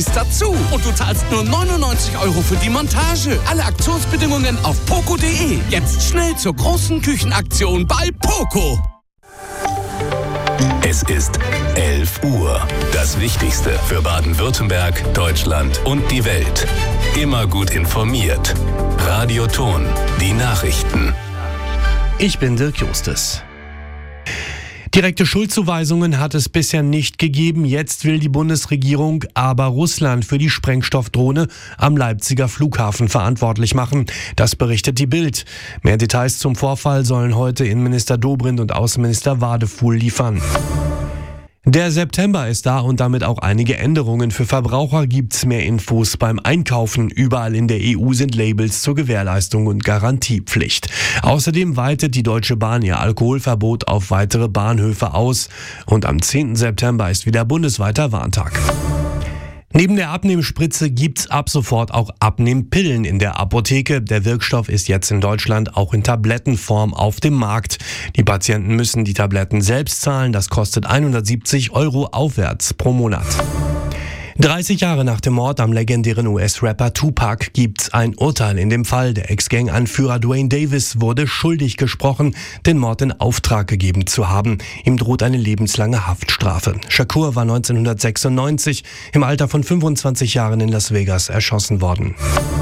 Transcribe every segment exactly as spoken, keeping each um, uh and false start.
dazu und du zahlst nur neunundneunzig Euro für die Montage. Alle Aktionsbedingungen auf poco punkt de. Jetzt schnell zur großen Küchenaktion bei Poco. Es ist elf Uhr. Das Wichtigste für Baden-Württemberg, Deutschland und die Welt. Immer gut informiert. Radio Ton, die Nachrichten. Ich bin Dirk Justus. Direkte Schuldzuweisungen hat es bisher nicht gegeben. Jetzt will die Bundesregierung aber Russland für die Sprengstoffdrohne am Leipziger Flughafen verantwortlich machen. Das berichtet die Bild. Mehr Details zum Vorfall sollen heute Innenminister Dobrindt und Außenminister Wadefuhl liefern. Der September ist da und damit auch einige Änderungen. Für Verbraucher gibt's mehr Infos beim Einkaufen. Überall in der E U sind Labels zur Gewährleistung und Garantiepflicht. Außerdem weitet die Deutsche Bahn ihr Alkoholverbot auf weitere Bahnhöfe aus. Und am zehnten September ist wieder bundesweiter Warntag. Neben der Abnehmspritze gibt's ab sofort auch Abnehmpillen in der Apotheke. Der Wirkstoff ist jetzt in Deutschland auch in Tablettenform auf dem Markt. Die Patienten müssen die Tabletten selbst zahlen. Das kostet hundertsiebzig Euro aufwärts pro Monat. dreißig Jahre nach dem Mord am legendären U S-Rapper Tupac gibt's ein Urteil in dem Fall. Der Ex-Gang-Anführer Dwayne Davis wurde schuldig gesprochen, den Mord in Auftrag gegeben zu haben. Ihm droht eine lebenslange Haftstrafe. Shakur war neunzehnhundertsechsundneunzig im Alter von fünfundzwanzig Jahren in Las Vegas erschossen worden.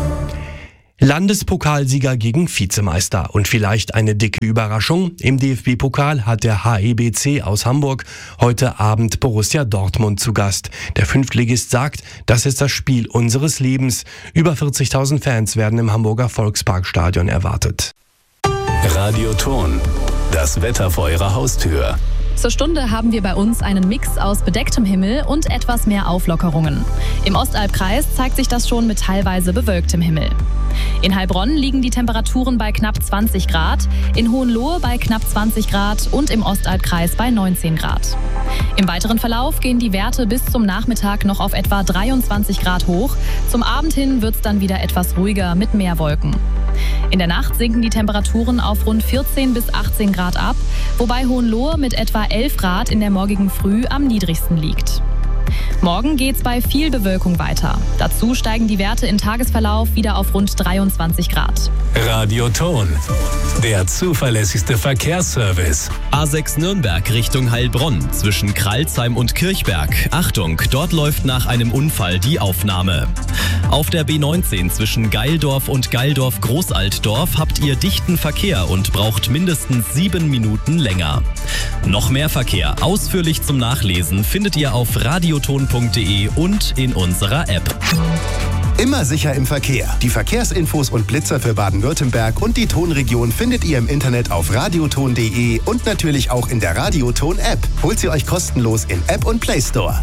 Landespokalsieger gegen Vizemeister und vielleicht eine dicke Überraschung. Im D F B-Pokal hat der H E B C aus Hamburg heute Abend Borussia Dortmund zu Gast. Der Fünftligist sagt, das ist das Spiel unseres Lebens. Über vierzigtausend Fans werden im Hamburger Volksparkstadion erwartet. Radio Ton, das Wetter vor Ihrer Haustür. Zur Stunde haben wir bei uns einen Mix aus bedecktem Himmel und etwas mehr Auflockerungen. Im Ostalbkreis zeigt sich das schon mit teilweise bewölktem Himmel. In Heilbronn liegen die Temperaturen bei knapp zwanzig Grad, in Hohenlohe bei knapp zwanzig Grad und im Ostalbkreis bei neunzehn Grad. Im weiteren Verlauf gehen die Werte bis zum Nachmittag noch auf etwa dreiundzwanzig Grad hoch. Zum Abend hin wird es dann wieder etwas ruhiger mit mehr Wolken. In der Nacht sinken die Temperaturen auf rund vierzehn bis achtzehn Grad ab, wobei Hohenlohe mit etwa elf Grad in der morgigen Früh am niedrigsten liegt. Morgen geht's bei viel Bewölkung weiter. Dazu steigen die Werte im Tagesverlauf wieder auf rund dreiundzwanzig Grad. Radio Ton, der zuverlässigste Verkehrsservice. A sechs Nürnberg Richtung Heilbronn zwischen Kralsheim und Kirchberg. Achtung, dort läuft nach einem Unfall die Aufnahme. Auf der B neunzehn zwischen Geildorf und Geildorf-Großaltdorf habt ihr dichten Verkehr und braucht mindestens sieben Minuten länger. Noch mehr Verkehr ausführlich zum Nachlesen findet ihr auf radioton punkt de und in unserer App. Immer sicher im Verkehr. Die Verkehrsinfos und Blitzer für Baden-Württemberg und die Tonregion findet ihr im Internet auf radioton punkt de und natürlich auch in der Radioton-App. Holt sie euch kostenlos in App und Play Store.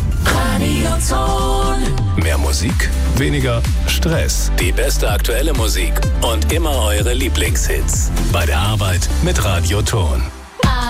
Radioton. Mehr Musik, weniger Stress. Die beste aktuelle Musik und immer eure Lieblingshits. Bei der Arbeit mit Radioton.